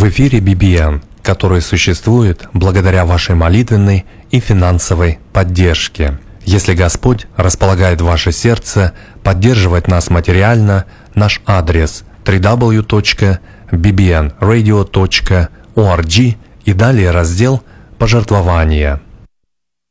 В эфире BBN, который существует благодаря вашей молитвенной и финансовой поддержке. Если Господь располагает ваше сердце поддерживать нас материально, наш адрес www.bbnradio.org и далее раздел «Пожертвования».